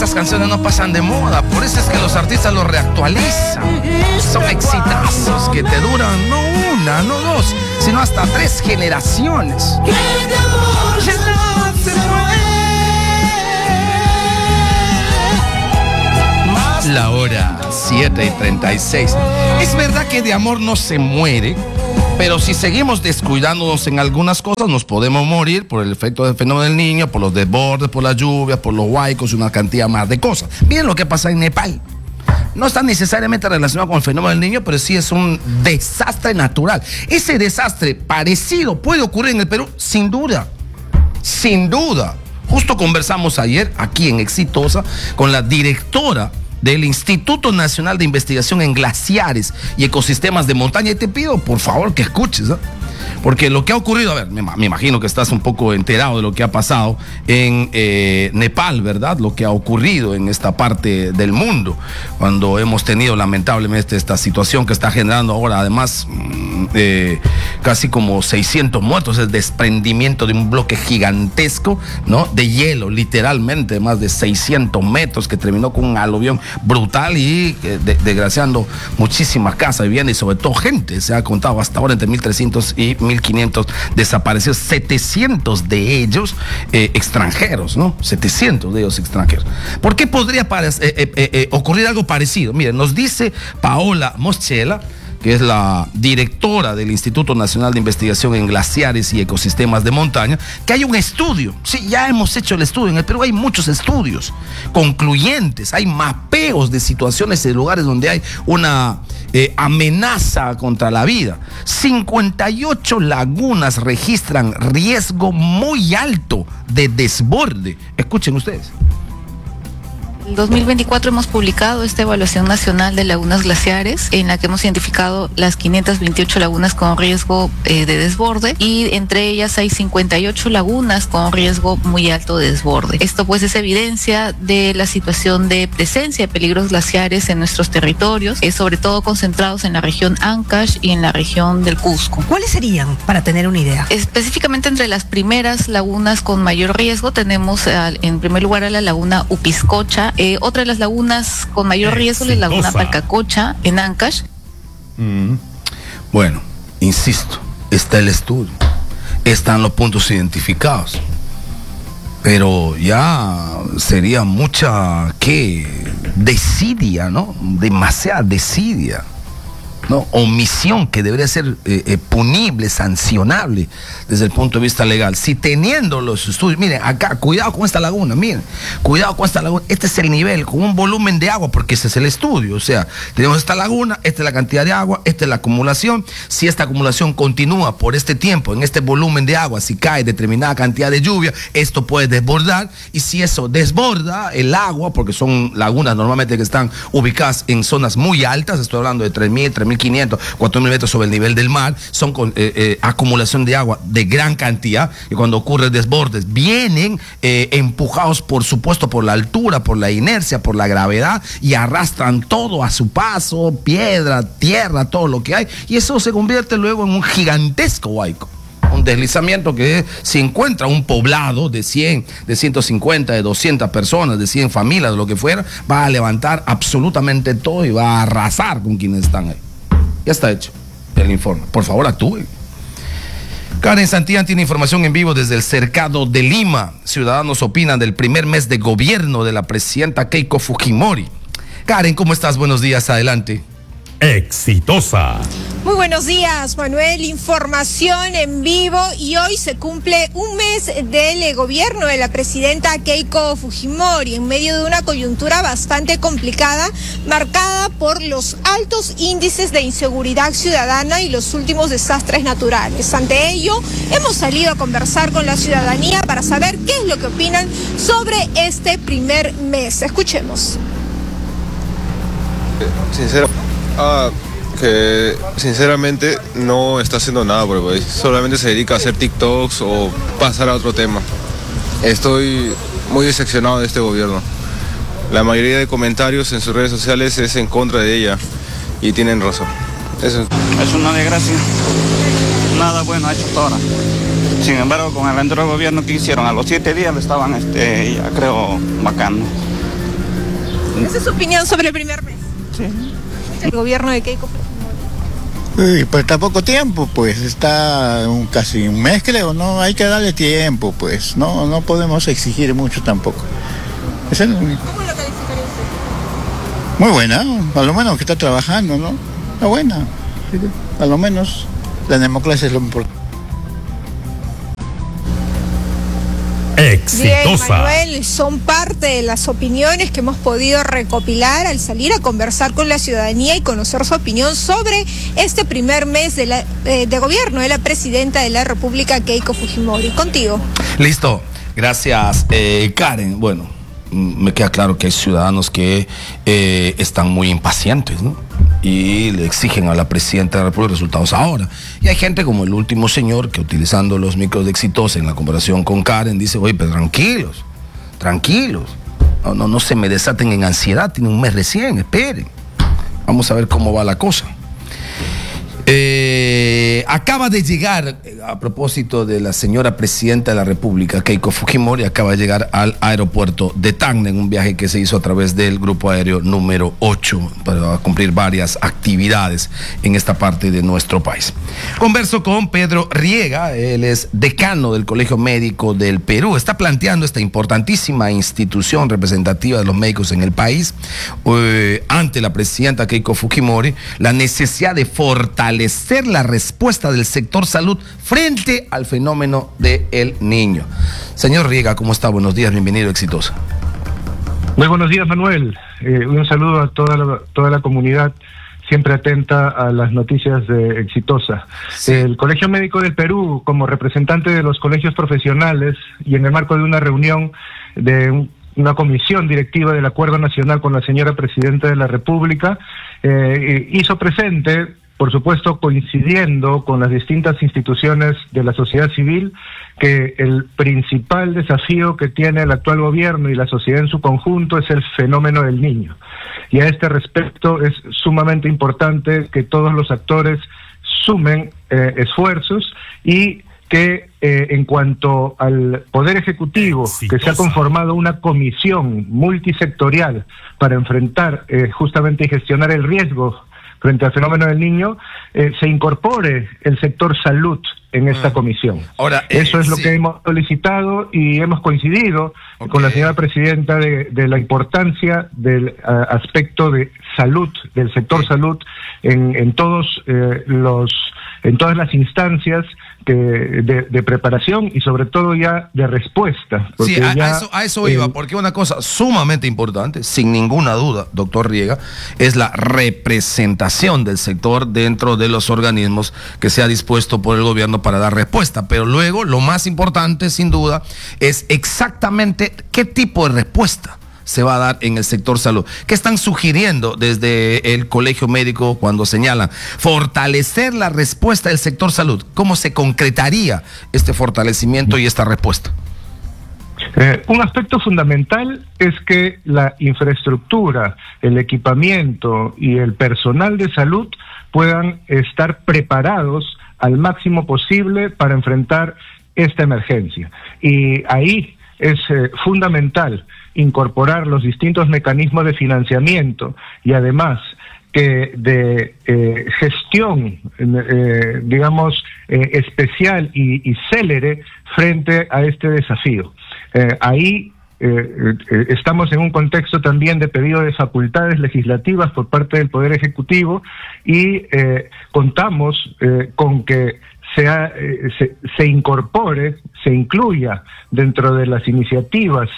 estas canciones no pasan de moda, por eso es que los artistas los reactualizan. Son exitazos que te duran no una, no dos, sino hasta 3 generaciones. La hora 7:36. Es verdad que de amor no se muere, pero si seguimos descuidándonos en algunas cosas, nos podemos morir por el efecto del fenómeno del niño, por los desbordes, por la lluvia, por los huaicos y una cantidad más de cosas. Miren lo que pasa en Nepal. No está necesariamente relacionado con el fenómeno del niño, pero sí es un desastre natural. Ese desastre parecido puede ocurrir en el Perú, sin duda. Sin duda. Justo conversamos ayer, aquí en Exitosa, con la directora del Instituto Nacional de Investigación en Glaciares y Ecosistemas de Montaña. Y te pido, por favor, que escuches, ¿eh? Porque lo que ha ocurrido, a ver, me imagino que estás un poco enterado de lo que ha pasado en Nepal, ¿verdad? Lo que ha ocurrido en esta parte del mundo, cuando hemos tenido lamentablemente esta situación que está generando ahora, además, casi como 600 muertos, el desprendimiento de un bloque gigantesco, ¿no? De hielo, literalmente, más de 600 metros, que terminó con un aluvión brutal y desgraciando muchísimas casas, viviendas y sobre todo gente. Se ha contado hasta ahora entre 1.300 y 1.500 desaparecidos, 700 de ellos extranjeros, ¿no? 700 de ellos extranjeros. ¿Por qué podría ocurrir algo parecido? Miren, nos dice Paola Moschella, que es la directora del Instituto Nacional de Investigación en Glaciares y Ecosistemas de Montaña, que hay un estudio. Sí, ya hemos hecho el estudio. En el Perú hay muchos estudios concluyentes, hay mapeos de situaciones de lugares donde hay una amenaza contra la vida. 58 lagunas registran riesgo muy alto de desborde. Escuchen ustedes. En 2024 hemos publicado esta evaluación nacional de lagunas glaciares, en la que hemos identificado las 528 lagunas con riesgo de desborde, y entre ellas hay 58 lagunas con riesgo muy alto de desborde. Esto pues es evidencia de la situación de presencia de peligros glaciares en nuestros territorios, sobre todo concentrados en la región Ancash y en la región del Cusco. ¿Cuáles serían, para tener una idea? Específicamente entre las primeras lagunas con mayor riesgo tenemos en primer lugar a la laguna Upiscocha. Otra de las lagunas con mayor riesgo es la laguna Palcacocha en Ancash. Bueno, insisto, está el estudio, están los puntos identificados, pero ya sería mucha desidia, ¿no? Demasiada desidia, ¿no? Omisión que debería ser punible, sancionable desde el punto de vista legal. Si teniendo los estudios, miren, acá, cuidado con esta laguna, miren, cuidado con esta laguna, este es el nivel, con un volumen de agua, porque ese es el estudio, o sea, tenemos esta laguna, esta es la cantidad de agua, esta es la acumulación. Si esta acumulación continúa por este tiempo, en este volumen de agua, si cae determinada cantidad de lluvia, esto puede desbordar, y si eso desborda el agua, porque son lagunas normalmente que están ubicadas en zonas muy altas, estoy hablando de 3.000, 3.500, 4.000 metros sobre el nivel del mar, son con acumulación de agua de gran cantidad, y cuando ocurren desbordes vienen empujados, por supuesto, por la altura, por la inercia, por la gravedad, y arrastran todo a su paso, piedra, tierra, todo lo que hay, y eso se convierte luego en un gigantesco huaico. Un deslizamiento que si encuentra un poblado de 100, de 150, de 200 personas, de 100 familias, de lo que fuera, va a levantar absolutamente todo y va a arrasar con quienes están ahí. Ya está hecho el informe. Por favor, actúen. Karen Santillán tiene información en vivo desde el Cercado de Lima. Ciudadanos opinan del primer mes de gobierno de la presidenta Keiko Fujimori. Karen, ¿cómo estás? Buenos días, adelante. Exitosa. Muy buenos días, Manuel. Información en vivo, y hoy se cumple un mes del gobierno de la presidenta Keiko Fujimori, en medio de una coyuntura bastante complicada, marcada por los altos índices de inseguridad ciudadana y los últimos desastres naturales. Ante ello, hemos salido a conversar con la ciudadanía para saber qué es lo que opinan sobre este primer mes. Escuchemos. Que sinceramente no está haciendo nada por el país, solamente se dedica a hacer TikToks o pasar a otro tema. Estoy muy decepcionado de este gobierno. La mayoría de comentarios en sus redes sociales es en contra de ella, y tienen razón. Eso es una desgracia. Nada bueno ha hecho hasta ahora. Sin embargo, con el anterior gobierno que hicieron, a los 7 días le estaban, ya creo, vacando. Esa es su opinión sobre el primer mes. Sí. El gobierno de Keiko Fujimori. Pues está poco tiempo, pues está casi un mes, creo, no hay que darle tiempo, pues no podemos exigir mucho tampoco. Eso es lo único. ¿Cómo lo calificaría usted? Muy buena, a lo menos que está trabajando, ¿no? Está buena, a lo menos la democracia es lo importante. Bien, Exitosa. Manuel, son parte de las opiniones que hemos podido recopilar al salir a conversar con la ciudadanía y conocer su opinión sobre este primer mes de gobierno de la presidenta de la República, Keiko Fujimori. Contigo. Listo, gracias, Karen. Bueno, me queda claro que hay ciudadanos que están muy impacientes, ¿no? Y le exigen a la presidenta de la República resultados ahora. Y hay gente como el último señor que, utilizando los micros de Exitosa en la comparación con Karen, dice: oye, pero tranquilos, no se me desaten en ansiedad, tienen un mes recién, esperen, vamos a ver cómo va la cosa. Acaba de llegar, a propósito de la señora presidenta de la República, Keiko Fujimori, acaba de llegar al aeropuerto de Tacna en un viaje que se hizo a través del grupo aéreo número 8 para cumplir varias actividades en esta parte de nuestro país. Converso con Pedro Riega, él es decano del Colegio Médico del Perú. Está planteando esta importantísima institución representativa de los médicos en el país ante la presidenta Keiko Fujimori la necesidad de fortalecer la respuesta del sector salud frente al fenómeno del niño. Señor Riega, ¿cómo está? Buenos días, bienvenido a Exitosa. Muy buenos días, Manuel. Un saludo a toda la comunidad siempre atenta a las noticias de Exitosa. Sí. El Colegio Médico del Perú, como representante de los colegios profesionales y en el marco de una reunión de una comisión directiva del Acuerdo Nacional con la señora Presidenta de la República, hizo presente, por supuesto coincidiendo con las distintas instituciones de la sociedad civil, que el principal desafío que tiene el actual gobierno y la sociedad en su conjunto es el fenómeno del niño. Y a este respecto es sumamente importante que todos los actores sumen esfuerzos y que en cuanto al Poder Ejecutivo, que se ha conformado una comisión multisectorial para enfrentar justamente y gestionar el riesgo frente al fenómeno del niño, se incorpore el sector salud en esta comisión. Ahora, eso es lo que hemos solicitado y hemos coincidido con la señora presidenta de la importancia del aspecto de salud, del sector salud, en todas las instancias de preparación y sobre todo ya de respuesta. Sí, a eso iba, porque una cosa sumamente importante, sin ninguna duda, doctor Riega, es la representación del sector dentro de los organismos que se ha dispuesto por el gobierno para dar respuesta. Pero luego, lo más importante, sin duda, es exactamente qué tipo de respuesta se va a dar en el sector salud. ¿Qué están sugiriendo desde el Colegio Médico cuando señalan fortalecer la respuesta del sector salud? ¿Cómo se concretaría este fortalecimiento y esta respuesta? Un aspecto fundamental es que la infraestructura, el equipamiento y el personal de salud puedan estar preparados al máximo posible para enfrentar esta emergencia. Y ahí es fundamental incorporar los distintos mecanismos de financiamiento y además que de gestión, especial y célere frente a este desafío. Ahí estamos en un contexto también de pedido de facultades legislativas por parte del Poder Ejecutivo y contamos con que se incorpore, se incluya dentro de las iniciativas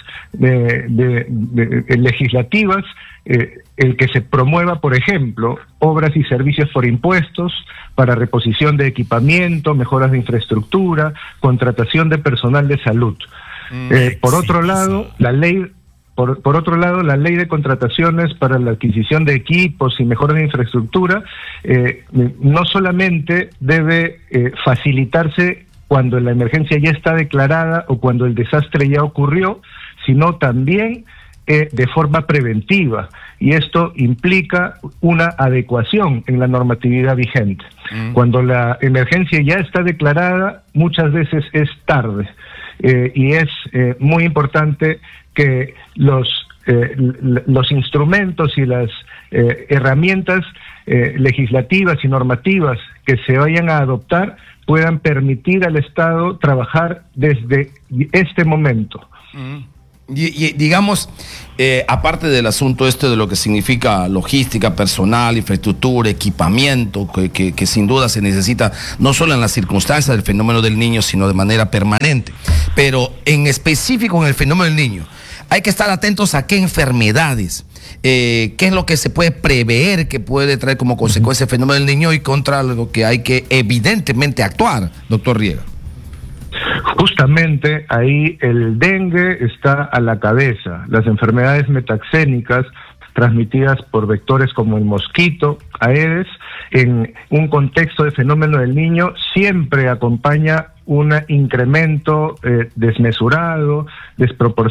legislativas el que se promueva, por ejemplo, obras y servicios por impuestos para reposición de equipamiento, mejoras de infraestructura, contratación de personal de salud. Por otro lado, la ley de contrataciones para la adquisición de equipos y mejoras de infraestructura no solamente debe facilitarse cuando la emergencia ya está declarada o cuando el desastre ya ocurrió, sino también de forma preventiva. Y esto implica una adecuación en la normatividad vigente. Cuando la emergencia ya está declarada, muchas veces es tarde. Y es muy importante que los los instrumentos y las herramientas legislativas y normativas que se vayan a adoptar puedan permitir al Estado trabajar desde este momento. Y digamos, aparte del asunto de lo que significa logística, personal, infraestructura, equipamiento, que sin duda se necesita no solo en las circunstancias del fenómeno del niño, sino de manera permanente. Pero en específico en el fenómeno del niño, hay que estar atentos a qué enfermedades, qué es lo que se puede prever que puede traer como consecuencia el fenómeno del niño y contra lo que hay que evidentemente actuar, doctor Riega. Justamente ahí el dengue está a la cabeza. Las enfermedades metaxénicas transmitidas por vectores como el mosquito, Aedes, en un contexto de fenómeno del niño siempre acompaña un incremento desmesurado, desproporcionado